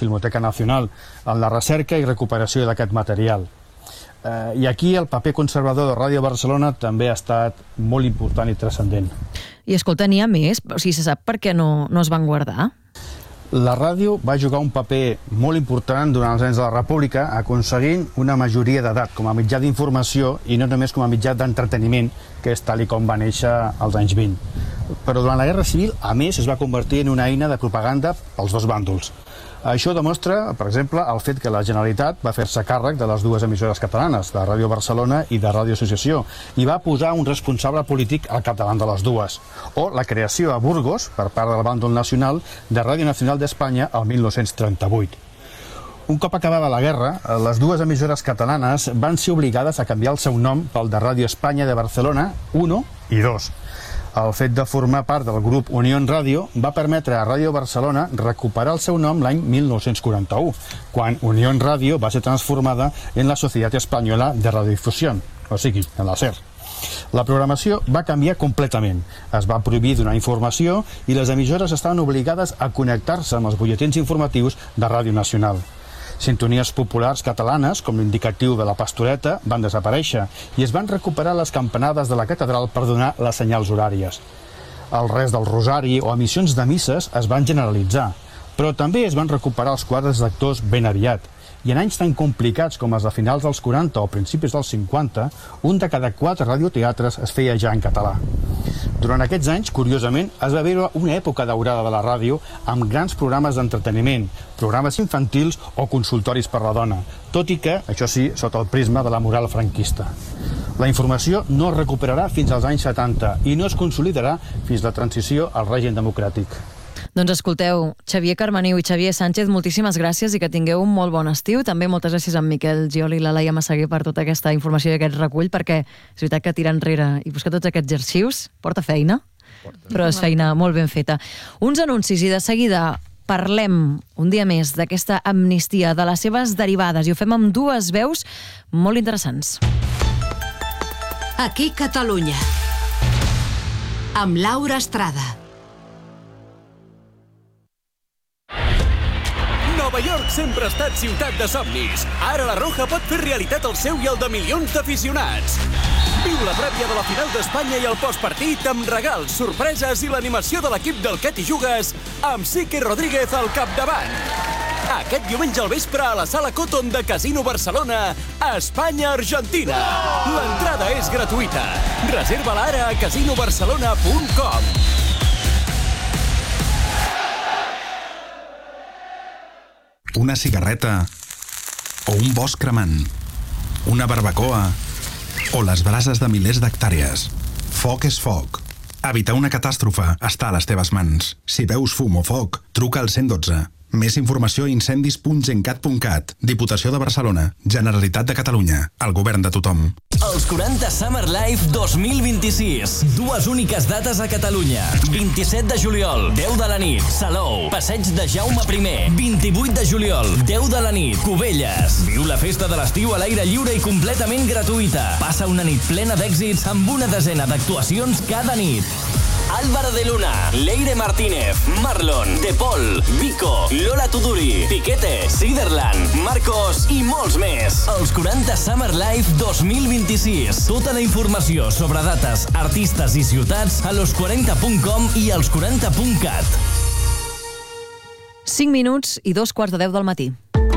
Filmoteca Nacional en la recerca i recuperació d'aquest material. I aquí el paper conservador de Ràdio Barcelona també ha estat molt important i transcendent. I escolta, n'hi ha més? O sigui, se sap per què no es van guardar? La ràdio va jugar un paper molt important durant els anys de la República, aconseguint una majoria d'edat com a mitjà d'informació i no només com a mitjà d'entreteniment, que és tal i com va néixer als anys 20. Però durant la Guerra Civil, a més, es va convertir en una eina de propaganda pels dos bàndols. Això demostra, per exemple, el fet que la Generalitat va fer-se càrrec de les dues emissores catalanes, de Ràdio Barcelona i de Ràdio Associació, i va posar un responsable polític al capdavant de les dues. O la creació a Burgos, per part del bàndol nacional, de Ràdio Nacional d'Espanya el 1938. Un cop acabava la guerra, les dues emissores catalanes van ser obligades a canviar el seu nom pel de Ràdio Espanya de Barcelona 1 i 2. El fet de formar part del grup Unión Radio va permetre a Ràdio Barcelona recuperar el seu nom l'any 1941, quan Unión Radio va ser transformada en la Societat Espanyola de Radiodifusión, o sigui, en la SER. La programació va canviar completament. Es va prohibir donar informació i les emissores estaven obligades a connectar-se amb els butlletins informatius de Ràdio Nacional. Sintonies populars catalanes, com l'indicatiu de la Pastoreta, van desaparèixer i es van recuperar les campanades de la catedral per donar les senyals horàries. El res del rosari o emissions de misses es van generalitzar, però també es van recuperar els quadres d'actors ben aviat. I en anys tan complicats com els de finals dels 40 o principis dels 50, un de cada 4 radioteatres es feia ja en català. Durant aquests anys, curiosament, es va viure una època daurada de la ràdio amb grans programes d'entreteniment, programes infantils o consultoris per la dona, tot i que, això sí, sota el prisma de la moral franquista. La informació no es recuperarà fins als anys 70 i no es consolidarà fins la transició al règim democràtic. Doncs escolteu, Xavier Carmeniu i Xavier Sánchez, moltíssimes gràcies i que tingueu un molt bon estiu. També moltes gràcies a en Miquel Giol i la Laia Massaguer per tota aquesta informació i aquest recull, perquè és veritat que tirar enrere i buscar tots aquests arxius porta feina, però és feina molt ben feta. Uns anuncis i de seguida parlem un dia més d'aquesta amnistia, de les seves derivades, i ho fem amb dues veus molt interessants. Aquí Catalunya, amb Laura Estrada. Nova York sempre ha estat ciutat de somnis. Ara la Roja pot fer realitat el seu i el de milions d'aficionats. Viu la prèvia de la final d'Espanya i el postpartit amb regals, sorpreses i l'animació de l'equip del que t'hi jugues amb Sique Rodríguez al capdavant. Aquest diumenge al vespre a la Sala Cotton de Casino Barcelona, Espanya-Argentina. L'entrada és gratuïta. Reserva-la ara a casinobarcelona.com. Una cigarreta o un bosc cremant, una barbacoa o les brases de milers d'hectàrees. Foc és foc. Evitar una catàstrofe està a les teves mans. Si veus fum o foc, truca al 112. Més informació a incendis.gencat.cat. Diputació de Barcelona. Generalitat de Catalunya. El govern de tothom. Els 40 Summer Life 2026. Dues úniques dates a Catalunya. 27 de juliol, 10 de la nit, Salou. Passeig de Jaume I. 28 de juliol, 10 de la nit, Cubelles. Viu la festa de l'estiu a l'aire lliure i completament gratuïta. Passa una nit plena d'èxits amb una desena d'actuacions cada nit. Álvaro de Luna, Leire Martínez, Marlon, De Paul, Vico, Lola Tuduri, Piquete, Siderland, Marcos i molts més. Els 40 Summer Life 2026. Tota la informació sobre dates, artistes i ciutats a los40.com i als40.cat. 5 minuts i 2:15 del matí.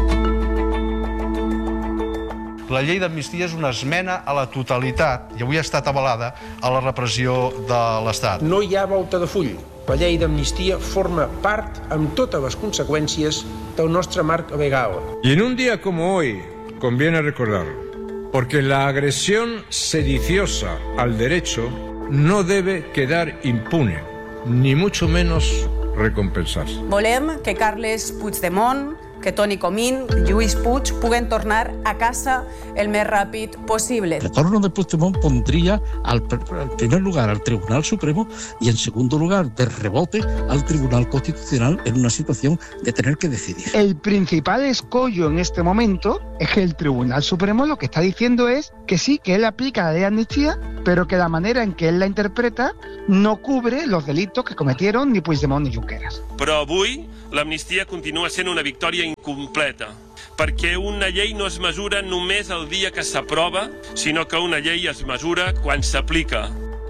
La llei d'amnistia és una esmena a la totalitat i avui ha estat avalada a la repressió de l'Estat. No hi ha volta de full. La llei d'amnistia forma part, amb totes les conseqüències, del nostre marc legal. Y en un día como hoy, conviene recordarlo, porque la agresión sediciosa al derecho no debe quedar impune, ni mucho menos recompensarse. Volem que Carles Puigdemont, que Toni Comín, Lluís Puig puguen tornar a casa el més ràpid possible. El retorno de Puigdemont pondría en primer lugar al Tribunal Supremo y en segundo lugar de rebote al Tribunal Constitucional en una situación de tener que decidir. El principal escollo en este momento es que el Tribunal Supremo lo que está diciendo es que sí, que él aplica la ley de amnistía, pero que la manera en que él la interpreta no cubre los delitos que cometieron ni Puigdemont ni Junqueras. Però avui l'amnistia continua sent una victòria incompleta, perquè una llei no es mesura només el dia que s'aprova, sinó que una llei es mesura quan s'aplica.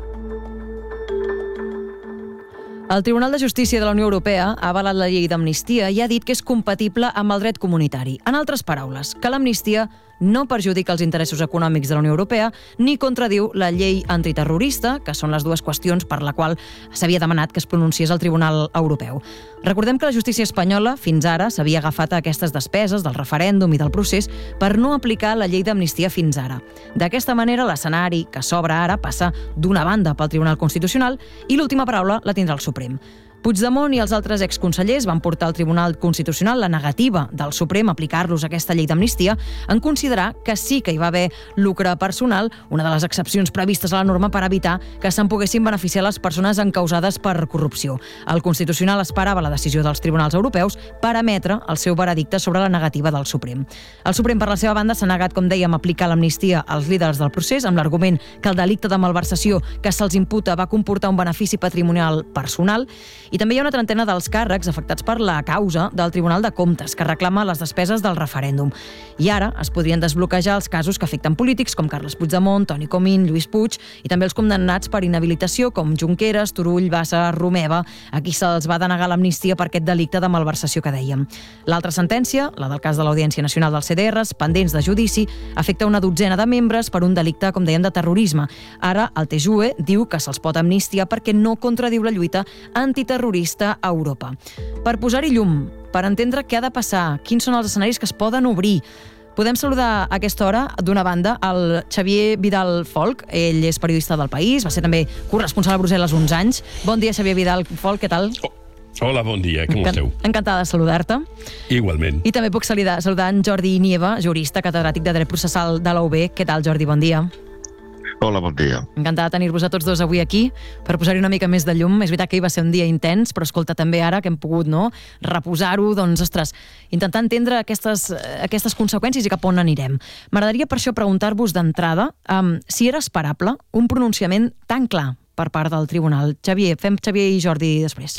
El Tribunal de Justícia de la Unió Europea ha avalat la llei d'amnistia i ha dit que és compatible amb el dret comunitari. En altres paraules, que l'amnistia no perjudica els interessos econòmics de la Unió Europea ni contradiu la llei antiterrorista, que són les dues qüestions per la qual s'havia demanat que es pronunciés el Tribunal Europeu. Recordem que la justícia espanyola fins ara s'havia agafat a aquestes despeses del referèndum i del procés per no aplicar la llei d'amnistia fins ara. D'aquesta manera, l'escenari que s'obre ara passa d'una banda pel Tribunal Constitucional i l'última paraula la tindrà el Suprem. Puigdemont i els altres exconsellers van portar al Tribunal Constitucional la negativa del Suprem a aplicar-los aquesta llei d'amnistia en considerar que sí que hi va haver lucre personal, una de les excepcions previstes a la norma per evitar que se'n poguessin beneficiar les persones encausades per corrupció. El Constitucional esperava la decisió dels tribunals europeus per emetre el seu veredicte sobre la negativa del Suprem. El Suprem, per la seva banda, s'ha negat, com dèiem, a aplicar l'amnistia als líders del procés amb l'argument que el delicte de malversació que se'ls imputa va comportar un benefici patrimonial personal. I també hi ha una trentena dels càrrecs afectats per la causa del Tribunal de Comptes, que reclama les despeses del referèndum. I ara es podrien desbloquejar els casos que afecten polítics com Carles Puigdemont, Toni Comín, Lluís Puig i també els condemnats per inhabilitació com Junqueras, Turull, Bassa, Romeva, a qui se'ls va denegar l'amnistia per aquest delicte de malversació que dèiem. L'altra sentència, la del cas de l'Audiència Nacional dels CDRs, pendents de judici, afecta una dotzena de membres per un delicte, com dèiem, de terrorisme. Ara el TJUE diu que se'ls pot amnistiar perquè no contradiu la lluita antiterrorista a Europa. Per posar-hi llum, per entendre què ha de passar, quins són els escenaris que es poden obrir, podem saludar a aquesta hora, d'una banda, el Xavier Vidal Folch. Ell és periodista del País, va ser també corresponsal a Brussel·les uns anys. Bon dia, Xavier Vidal Folch, què tal? Hola, bon dia, com esteu? Encantada de saludar-te. Igualment. I també puc saludar en Jordi Nieva, jurista, catedràtic de Dret Processal de la UB. Què tal, Jordi? Bon dia. Hola, bon dia. Encantada de tenir-vos a tots dos avui aquí per posar-hi una mica més de llum. És veritat que ahir va ser un dia intens, però escolta, també ara que hem pogut reposar-ho, doncs, ostres, intentar entendre aquestes conseqüències i cap on anirem. M'agradaria per això preguntar-vos d'entrada si era esperable un pronunciament tan clar per part del tribunal. Xavier, fem Xavier i Jordi després.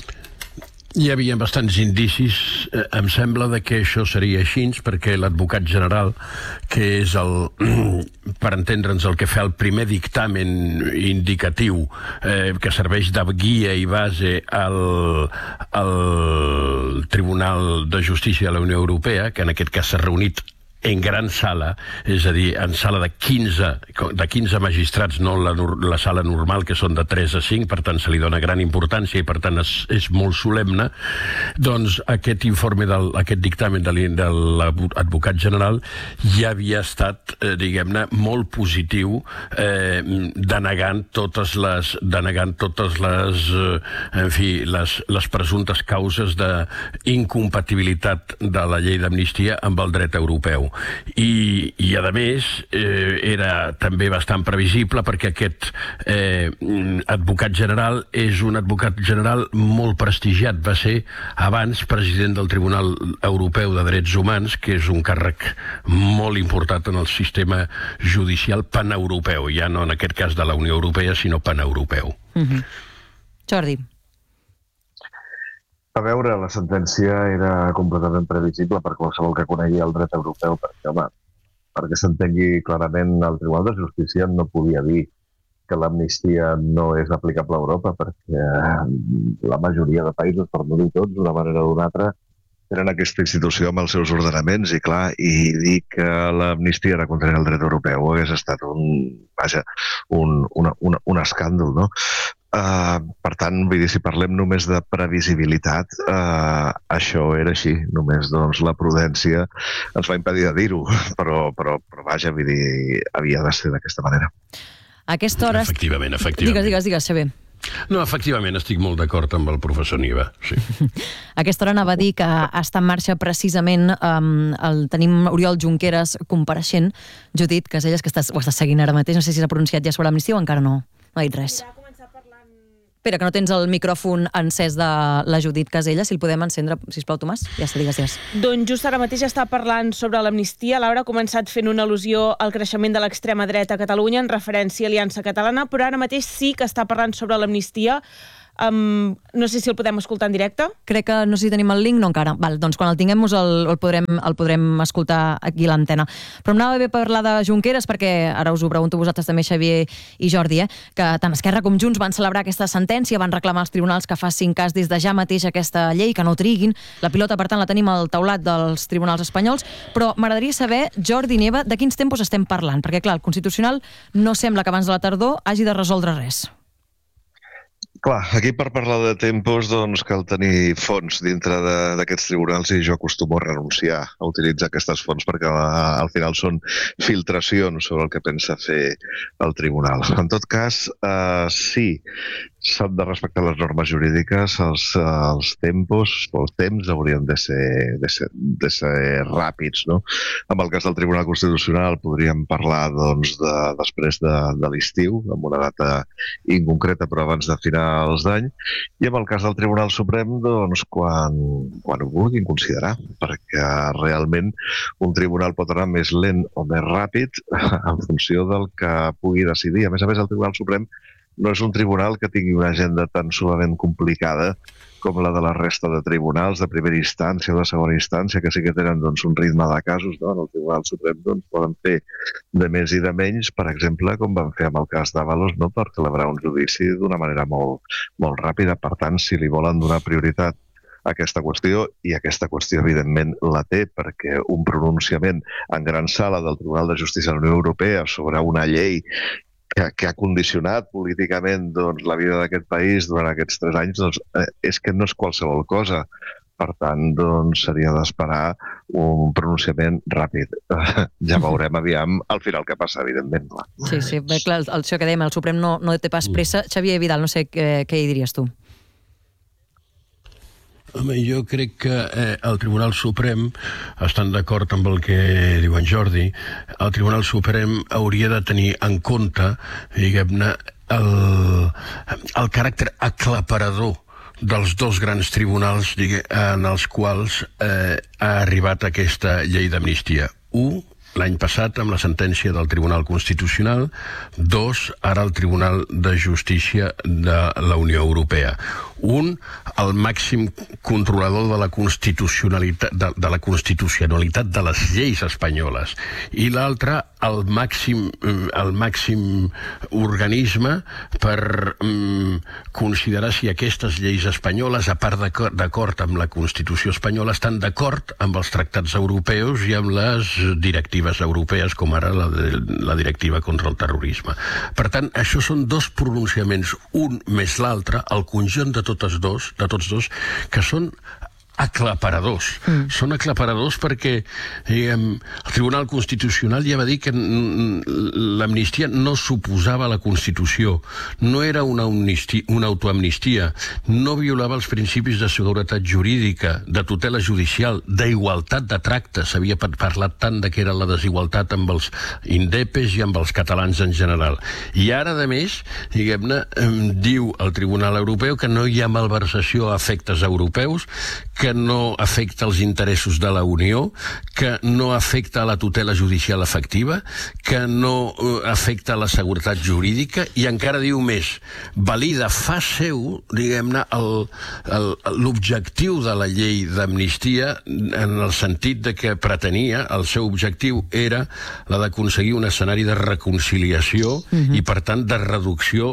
Hi havia bastants indicis, em sembla, de que això seria així, perquè l'advocat general, que és per entendre'ns el que fa el primer dictamen indicatiu, que serveix de guia i base al Tribunal de Justícia de la Unió Europea, que en aquest cas s'ha reunit en gran sala, és a dir, en sala de 15 magistrats, no la sala normal, que són de 3 a 5, per tant se li dona gran importància i per tant és molt solemne. Doncs aquest informe, aquest dictamen de l'advocat general ja havia estat, diguem-ne, molt positiu, denegant totes les presumptes causes d'incompatibilitat de la llei d'amnistia amb el dret europeu. I a més era també bastant previsible perquè aquest advocat general és un advocat general molt prestigiat, va ser abans president del Tribunal Europeu de Drets Humans, que és un càrrec molt important en el sistema judicial paneuropeu, ja no en aquest cas de la Unió Europea sinó paneuropeu. Jordi. A veure, la sentència era completament previsible per qualsevol que conegui el dret europeu, perquè s'entengui clarament, el Tribunal de Justícia no podia dir que l'amnistia no és aplicable a Europa, perquè la majoria de països, per no dir tots, d'una manera o d'una altra, tenen aquesta institució amb els seus ordenaments i, clar, i dir que l'amnistia era contra el dret europeu hagués estat un escàndol, no? Per tant, vull dir, si parlem només de previsibilitat, això era així. Només la prudència ens va impedir de dir-ho, però vaja, vull dir, havia de ser d'aquesta manera. A aquesta hora... Efectivament. Digues, Xavier. No, efectivament, estic molt d'acord amb el professor Nieva, sí. A aquesta hora anava a dir que està en marxa precisament, tenim Oriol Junqueras compareixent. Judit Caselles, que ho estàs seguint ara mateix, no sé si s'ha pronunciat ja sobre l'amnistia o encara no. No ha dit res. Espera, que no tens el micròfon encès de la Judit Caselles, si el podem encendre, sisplau, Tomàs. Ja està, digues. Doncs just ara mateix està parlant sobre l'amnistia. Laura ha començat fent una al·lusió al creixement de l'extrema dreta a Catalunya en referència a Aliança Catalana, però ara mateix sí que està parlant sobre l'amnistia. No sé si el podem escoltar en directe. Crec que no sé si tenim el link, no encara. Val, doncs quan el tinguem el podrem escoltar aquí a l'antena. Però em anava bé parlar de Junqueras, perquè ara us ho pregunto vosaltres també, Xavier i Jordi, que tant Esquerra com Junts van celebrar aquesta sentència, van reclamar als tribunals que facin cas des de ja mateix aquesta llei, que no triguin. La pilota, per tant, la tenim al taulat dels tribunals espanyols, però m'agradaria saber, Jordi i Eva, de quins tempos estem parlant, perquè clar, el Constitucional no sembla que abans de la tardor hagi de resoldre res. Clar, aquí per parlar de tempos doncs cal tenir fons dintre d'aquests tribunals i jo acostumo a renunciar a utilitzar aquestes fonts perquè al final són filtracions sobre el que pensa fer el tribunal. En tot cas, sí, s'han de respectar les normes jurídiques, els tempos o els temps haurien de ser ràpids, no? En el cas del Tribunal Constitucional podríem parlar doncs, després de l'estiu, amb una data inconcreta però abans de finals d'any, i en el cas del Tribunal Suprem doncs, quan ho vulguin considerar, perquè realment un tribunal pot anar més lent o més ràpid en funció del que pugui decidir. A més, el Tribunal Suprem no és un tribunal que tingui una agenda tan summament complicada com la de la resta de tribunals de primera instància o de segona instància, que sí que tenen doncs, un ritme de casos. No? En el Tribunal Suprem doncs, poden fer de més i de menys, per exemple, com van fer amb el cas d'Ábalos, no? Per celebrar un judici d'una manera molt, molt ràpida. Per tant, si li volen donar prioritat a aquesta qüestió, i aquesta qüestió evidentment la té, perquè un pronunciament en gran sala del Tribunal de Justícia de la Unió Europea sobre una llei que ha condicionat políticament doncs, la vida d'aquest país durant aquests 3 anys, doncs, és que no és qualsevol cosa. Per tant, doncs, seria d'esperar un pronunciament ràpid. Ja veurem aviam al final què passa, evidentment. Sí, bé, clar, això que dèiem, el Suprem no té pas pressa. Xavier Vidal, no sé què hi diries tu. Home, jo crec que el Tribunal Suprem, estant d'acord amb el que diu en Jordi, el Tribunal Suprem hauria de tenir en compte, diguem-ne, el caràcter aclaparador dels dos grans tribunals en els quals ha arribat aquesta llei d'amnistia. L'any passat amb la sentència del Tribunal Constitucional, 2, ara el Tribunal de Justícia de la Unió Europea. Un, el màxim controlador de la constitucionalitat de les lleis espanyoles, i l'altre, el màxim organisme per considerar si aquestes lleis espanyoles, a part d'acord amb la Constitució espanyola, estan d'acord amb els tractats europeus i amb les directives europees, com ara la directiva contra el terrorisme. Per tant, això són dos pronunciaments, un més l'altre, el conjunt de tots dos, que són aclaparadors. Són aclaparadors perquè el Tribunal Constitucional ja va dir que l'amnistia no suposava la Constitució, no era una autoamnistia, no violava els principis de seguretat jurídica, de tutela judicial, d'igualtat de tracte. S'havia parlat tant de que era la desigualtat amb els indepes i amb els catalans en general. I ara, a més, diguem-ne, diu el Tribunal Europeu que no hi ha malversació a efectes europeus, que no afecta els interessos de la Unió, que no afecta la tutela judicial efectiva, que no afecta la seguretat jurídica, i encara diu més, valida, fa seu, diguem-ne, l'objectiu de la llei d'amnistia, en el sentit de que pretenia, el seu objectiu era la d'aconseguir un escenari de reconciliació i, per tant, de reducció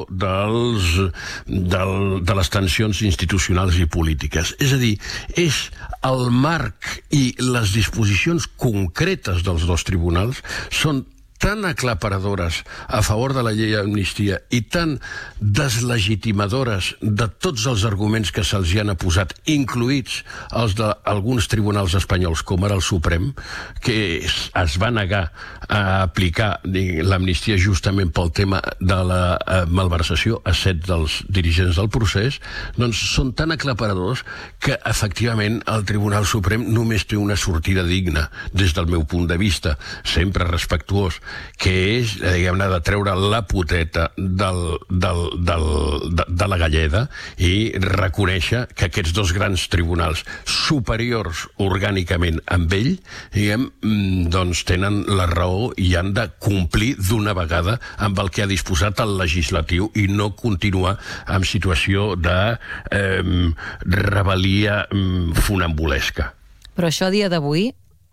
de les tensions institucionals i polítiques. És a dir, és el marc i les disposicions concretes dels dos tribunals són tan aclaparadores a favor de la llei d'amnistia i tan deslegitimadores de tots els arguments que se'ls hi han posat, incluïts els d'alguns tribunals espanyols, com ara el Suprem, que es va negar a aplicar l'amnistia justament pel tema de la malversació a 7 dels dirigents del procés, doncs són tan aclaparadors que, efectivament, el Tribunal Suprem només té una sortida digna, des del meu punt de vista, sempre respectuós que és, diguem-ne, de treure la poteta de la galleda i reconèixer que aquests dos grans tribunals superiors orgànicament amb ell, diguem, doncs tenen la raó i han de complir d'una vegada amb el que ha disposat el legislatiu i no continuar en situació de rebel·lia funambulesca. Però això a dia d'avui